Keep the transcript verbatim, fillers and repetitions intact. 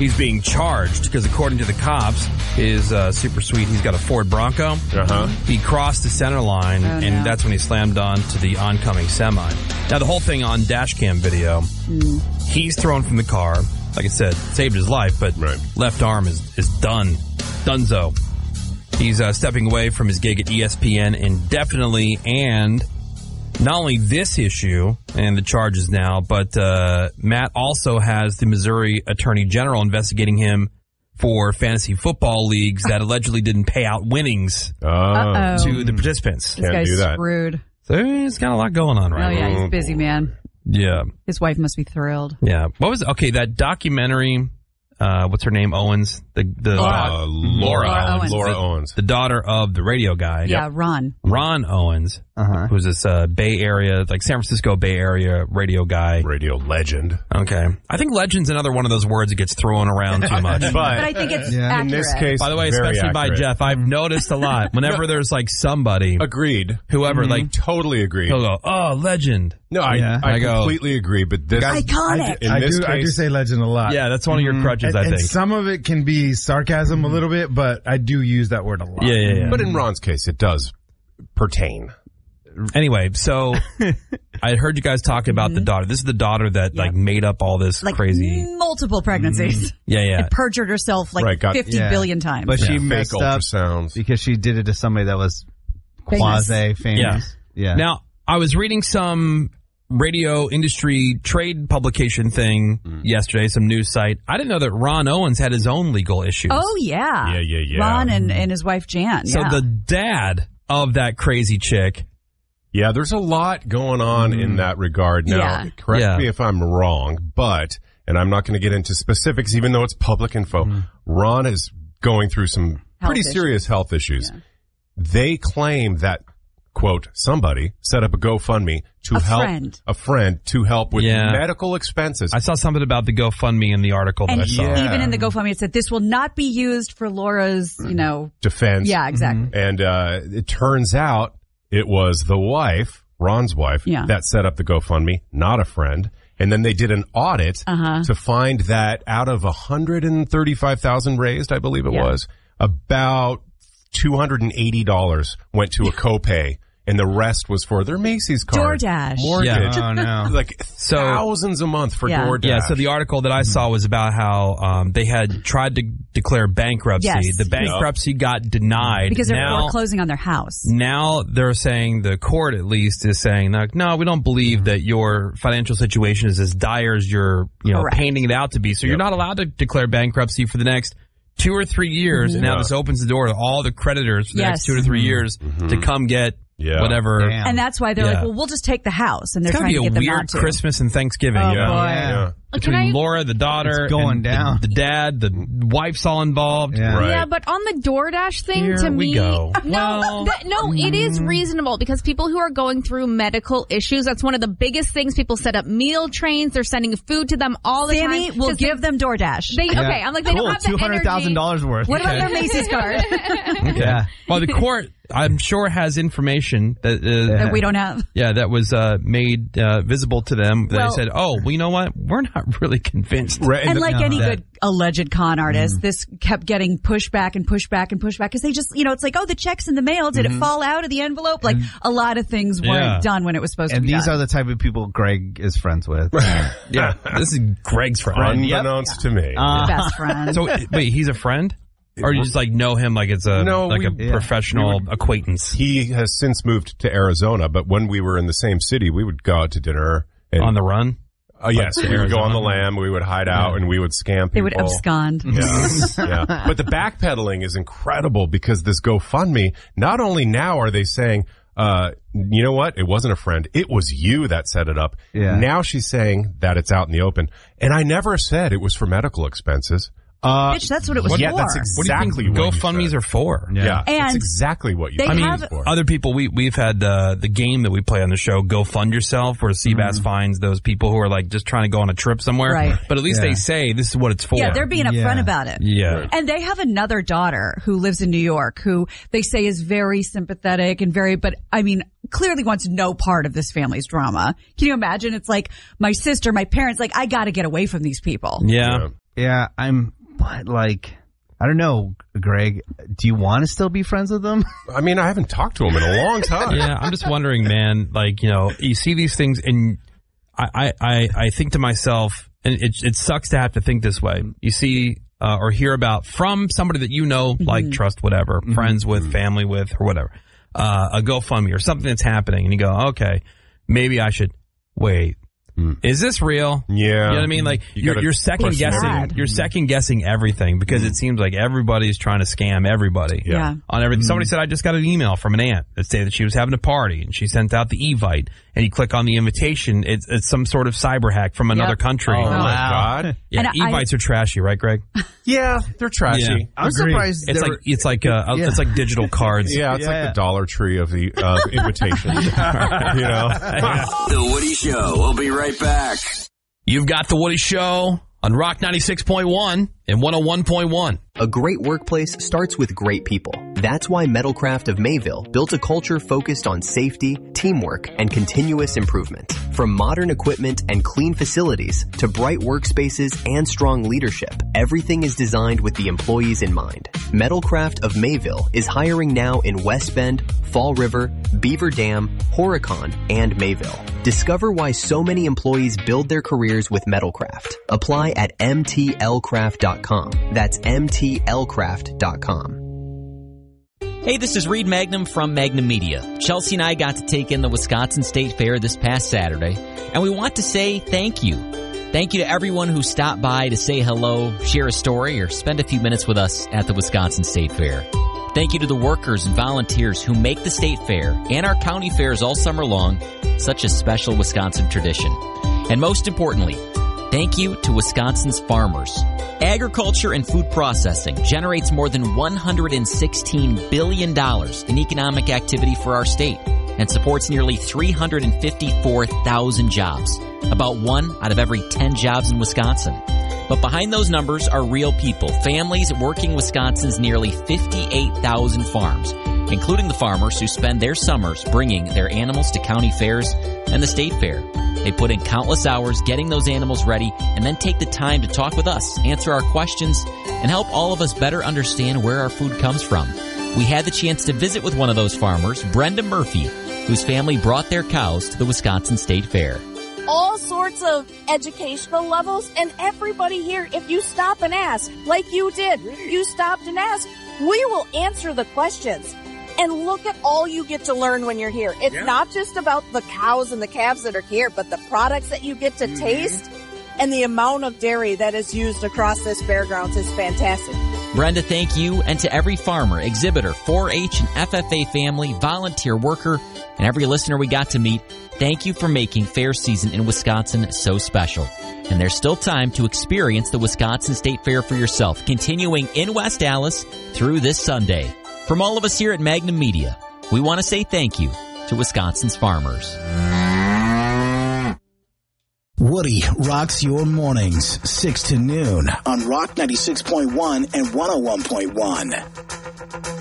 he's being charged because according to the cops, his uh, super sweet, he's got a Ford Bronco. Uh-huh. He crossed the center line, Oh, and no. that's when he slammed onto the oncoming semi. Now, the whole thing on dash cam video, Mm. he's thrown from the car. Like I said, saved his life, but Right. left arm is, is done. Dunzo. He's uh, stepping away from his gig at E S P N indefinitely, and not only this issue and the charges now, but uh, Matt also has the Missouri Attorney General investigating him for fantasy football leagues that allegedly didn't pay out winnings Oh. Uh-oh. to the participants. This Can't guy's do that. screwed. So he's got a lot going on Oh, right now. yeah, he's busy, man. Yeah. His wife must be thrilled. Yeah. What was, okay, that documentary, uh, what's her name? Owens? The, the, Uh, Laura, Laura Owens. Laura the, Owens. the daughter of the radio guy. Yeah, Ron. Ron Owens, Uh-huh. who's this uh, Bay Area, like San Francisco Bay Area radio guy. Radio legend. Okay. I think legend's another one of those words that gets thrown around too much. But, But I think it's Yeah. accurate. in this case, By the way, very especially by accurate. Jeff, I've noticed a lot. Whenever there's like somebody, Agreed. whoever, like, Totally agreed. he'll go, oh, legend. No, I, Yeah. I, I go- completely agree, but this... Iconic. In I this do, I do case- say legend a lot. Yeah, that's one of your crutches, and, I and think. some of it can be sarcasm a little bit, but I do use that word a lot. Yeah, yeah, yeah. But in Ron's case, it does pertain. Anyway, so I heard you guys talk about the daughter. This is the daughter that like made up all this like crazy. multiple pregnancies. Yeah, yeah. And perjured herself like Right, got- fifty Yeah. billion times. But she Fake messed up ultrasounds. because she did it to somebody that was Famous. quasi famous. Yeah. Now, I was reading some radio industry trade publication thing yesterday, some news site. I didn't know that Ron Owens had his own legal issues. Oh, yeah. Yeah, yeah, yeah. Ron and, and his wife Jan. So yeah. the dad of that crazy chick. Yeah, there's a lot going on in that regard. Now, Yeah. correct Yeah. me if I'm wrong, but, and I'm not going to get into specifics, even though it's public info, Ron is going through some Health pretty issues. serious health issues. They claim that, quote, somebody set up a GoFundMe to A help friend. a friend to help with Yeah. medical expenses. I saw something about the GoFundMe in the article that and I saw. Yeah. even in the GoFundMe, it said this will not be used for Laura's, you know. Defense. Yeah, exactly. And uh, it turns out it was the wife, Ron's wife, Yeah. that set up the GoFundMe, not a friend. And then they did an audit Uh-huh. to find that out of one hundred thirty-five thousand dollars raised, I believe it Yeah. was, about two hundred eighty dollars went to a copay. And the rest was for their Macy's card. DoorDash. Mortgage. Yeah. Oh, no. Like So- thousands a month for Yeah. DoorDash. Yeah, so the article that I saw was about how um, they had tried to declare bankruptcy. Yes. The bankruptcy got denied. Because they're now, foreclosing on their house. Now they're saying, the court at least is saying, like, no, we don't believe that your financial situation is as dire as you're, you know, Correct. painting it out to be. So you're not allowed to declare bankruptcy for the next two or three years. And now Yeah. this opens the door to all the creditors for the next Yes. two to three years to come get Yeah. whatever. Damn. And that's why they're Yeah. like, well, we'll just take the house. And they're It's gotta trying be to a get them weird not to. Christmas and Thanksgiving. Oh, yeah. boy. Yeah. Between Can I- Laura, the daughter, It's going and down. The, the dad, the wife's all involved. Yeah. Right. Yeah, but on the DoorDash thing, Here to we me, go. no, Well, that, no, it is reasonable because people who are going through medical issues, that's one of the biggest things. People set up meal trains; they're sending food to them all the Sammy time. will 'Cause give they, them DoorDash. They, Yeah. okay, I'm like they cool. don't have the two hundred thousand dollars worth. What about Okay. their Macy's card Okay. Yeah. Well, the court, I'm sure, has information that, uh, that we don't have? yeah, that was uh, made uh, visible to them. They Well- said, "Oh, well, you know what? We're not really convinced." Right. And the- like any that- good alleged con artist, this kept getting pushed back and pushed back and pushed back because they just, you know, it's like, oh, the check's in the mail. Did it fall out of the envelope? Like a lot of things weren't Yeah. done when it was supposed And to be these done. are the type of people Greg is friends with. Yeah, this is Greg's friend. Unbeknownst to me. Uh, Best friend. So wait, he's a friend, or you just like know him like it's a No, like we- a yeah. professional We would- acquaintance He has since moved to Arizona, but when we were in the same city, we would go out to dinner. And, on the run? uh, yes, we would go on the Arizona. lam, we would hide out, and we would scam people. They would abscond. Yeah, yeah. But the backpedaling is incredible because this GoFundMe, not only now are they saying, uh, you know what? It wasn't a friend. It was you that set it up. Yeah. Now she's saying that it's out in the open. And I never said it was for medical expenses. Uh, Bitch, that's what it was yeah, for. that's What do exactly you think what you GoFundMes said. are for? Yeah, And that's exactly what you they said. I mean, have- for. other people, we, we've had uh, the game that we play on the show, Go Fund Yourself, where Seabass finds those people who are like just trying to go on a trip somewhere. Right. But at least Yeah. they say this is what it's for. Yeah, they're being upfront Yeah. about it. Yeah. And they have another daughter who lives in New York who they say is very sympathetic and very, but I mean, clearly wants no part of this family's drama. Can you imagine? It's like my sister, my parents, like, I got to get away from these people. Yeah. Yeah. Yeah, I'm, but like, I don't know, Greg, do you want to still be friends with them? I mean, I haven't talked to him in a long time. Yeah, I'm just wondering, man, like, you know, you see these things and I, I, I think to myself, and it, it sucks to have to think this way. You see uh, or hear about from somebody that you know, mm-hmm. like, trust, whatever, mm-hmm. friends with, mm-hmm. family with, or whatever, uh, a GoFundMe or something that's happening, and you go, okay, maybe I should, wait, mm. is this real? Yeah. You know what I mean? Like, you you're, you're second guessing, everything. you're second guessing everything because mm. it seems like everybody's trying to scam everybody yeah. on everything. Mm. Somebody said, I just got an email from an aunt that said that she was having a party and she sent out the Evite, and you click on the invitation, it's, it's some sort of cyber hack from another yep. country. Oh, oh my God. Yeah, and Evites I, are trashy, right, Greg? Yeah, they're trashy. Yeah. I'm Agreed. surprised. It's like, it's like, uh, yeah. it's like digital cards. Yeah, it's yeah. like the Dollar Tree of the uh, invitations. You know? The Woody Show. We'll be right back. You've got The Woody Show on Rock ninety-six point one and one oh one point one. A great workplace starts with great people. That's why Metalcraft of Mayville built a culture focused on safety, teamwork, and continuous improvement. From modern equipment and clean facilities to bright workspaces and strong leadership, everything is designed with the employees in mind. Metalcraft of Mayville is hiring now in West Bend, Fall River, Beaver Dam, Horicon, and Mayville. Discover why so many employees build their careers with Metalcraft. Apply at M T L craft dot com. That's M T L craft dot com. Hey, this is Reed Magnum from Magnum Media. Chelsea and I got to take in the Wisconsin State Fair this past Saturday, and we want to say thank you. Thank you to everyone who stopped by to say hello, share a story, or spend a few minutes with us at the Wisconsin State Fair. Thank you to the workers and volunteers who make the State Fair and our county fairs all summer long such a special Wisconsin tradition. And most importantly, thank you to Wisconsin's farmers. Agriculture and food processing generates more than one hundred sixteen billion dollars in economic activity for our state and supports nearly three hundred fifty-four thousand jobs, about one out of every ten jobs in Wisconsin. But behind those numbers are real people, families working Wisconsin's nearly fifty-eight thousand farms, including the farmers who spend their summers bringing their animals to county fairs and the state fair. They put in countless hours getting those animals ready and then take the time to talk with us, answer our questions, and help all of us better understand where our food comes from. We had the chance to visit with one of those farmers, Brenda Murphy, whose family brought their cows to the Wisconsin State Fair. All sorts of educational levels, and everybody here, if you stop and ask, like you did, you stopped and asked, we will answer the questions. And look at all you get to learn when you're here. It's yeah. not just about the cows and the calves that are here, but the products that you get to mm-hmm. taste and the amount of dairy that is used across this fairgrounds is fantastic. Brenda, thank you. And to every farmer, exhibitor, four H and F F A family, volunteer worker, and every listener we got to meet, thank you for making fair season in Wisconsin so special. And there's still time to experience the Wisconsin State Fair for yourself, continuing in West Allis through this Sunday. From all of us here at Magnum Media, we want to say thank you to Wisconsin's farmers. Woody rocks your mornings, six to noon on Rock ninety-six point one and one oh one point one.